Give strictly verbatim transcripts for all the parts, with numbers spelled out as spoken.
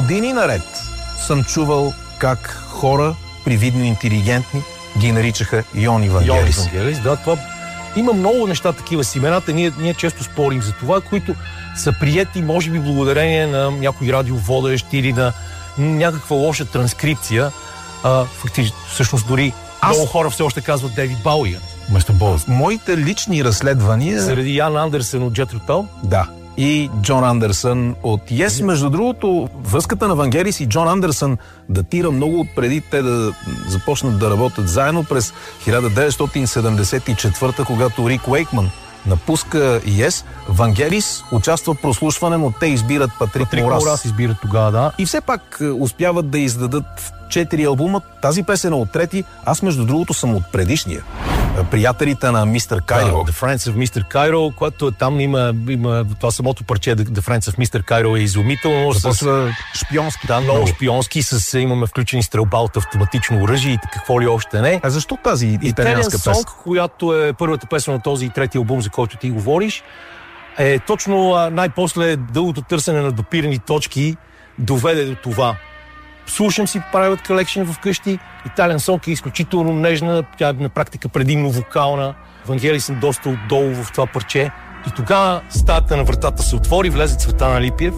Години наред съм чувал как хора, привидно интелигентни, ги наричаха Йони Вангелис. Йони Вангелис, да, това има много неща такива с имената. Ние, ние често спорим за това, които са приети, може би, благодарение на някой радиоводещ или на някаква лоша транскрипция. А, фактически, всъщност дори Аз... много хора все още казват Дейвид Бауи вместо Боуи. Моите лични разследвания... Заради Ян Андерсън от Джетро Тъл? Да. И Джон Андерсън от Yes. Между другото, връзката на Вангелис и Джон Андерсън датира много преди те да започнат да работят заедно през хиляда деветстотин седемдесет и четвърта, когато Рик Уейкман напуска Yes. Вангелис участва в прослушване, но те избират Патрик, Патрик Морас. Морас избират тогава, да. И все пак успяват да издадат четири албума. Тази песен е от трети. Аз, между другото, съм от предишния. Приятелите на мистер Кайро. Да, The Friends of мистер Кайро, което там има, има това самото парче, The Friends of мистер Кайро е изумително. Започва шпионски. Да, много шпионски, с, имаме включени стрелба от автоматично оръжие и какво ли още не. А защо тази италианска песен? Song, която е първата песен от този трети албум, за който ти говориш, е точно най-после дългото търсене на допирани точки доведе до това. Слушам си Private Collection вкъщи. Италиан Сонг е изключително нежна, тя е на практика предимно вокална. Вангелис съм доста отдолу в това парче. И тогава стаята на вратата се отвори, влезе Цветан Алипиев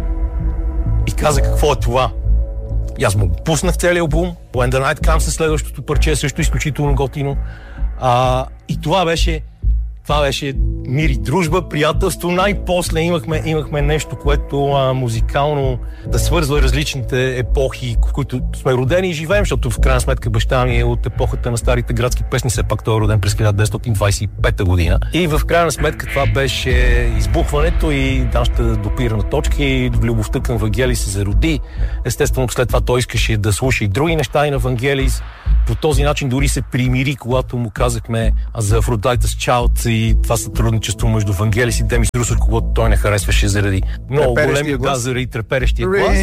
и каза какво е това. И аз му го пуснах целия албум. When the Night Comes със следващото парче, също изключително готино. А, и това беше Това беше мир и дружба, приятелство. Най-после имахме, имахме нещо, което а, музикално да свързва различните епохи, в които сме родени и живеем, защото в крайна сметка баща ми е от епохата на старите градски песни, все пак той е роден през хиляда деветстотин двадесет и пета година. И в крайна сметка това беше избухването и нашата допирана точка и любовта към Вангелис се зароди. Естествено, след това той искаше да слуша и други неща и на Вангелис. По този начин дори се примири, когато му казахме за Aphrodite's Child и това сътрудничество между Вангелис и Демис Русос, когато той не харесваше заради много големи глас, заради треперещия глас.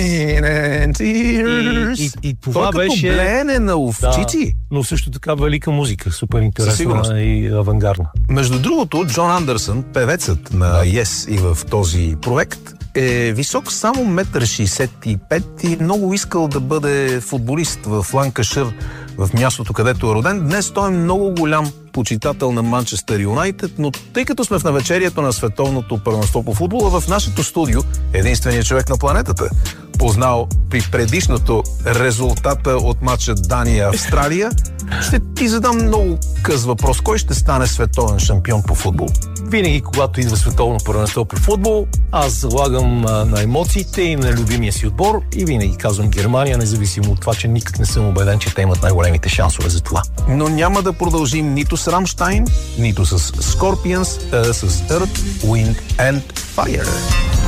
И, и, и това той беше... като блеене на овчици. Да, но също така велика музика, супер интересна и авангардна. Между другото, Джон Андерсън, певецът на Yes и в този проект, е висок само метър шейсет и пет и много искал да бъде футболист в Ланкашир, в мястото, където е роден. Днес той е много голям почитател на Манчестър Юнайтед, но тъй като сме в навечерието на световното първенство по футбола, в нашето студио единственият човек на планетата, познал при предишното резултата от матча Дания-Австралия, ще ти задам много къс въпрос. Кой ще стане световен шампион по футбол? Винаги, когато идва световно първенство по футбол, аз залагам а, на емоциите и на любимия си отбор и винаги казвам Германия, независимо от това, че никак не съм убеден, че те имат най-големите шансове за това. Но няма да продължим нито с Рамштайн, нито с Scorpions, а с Earth, Wind and Fire.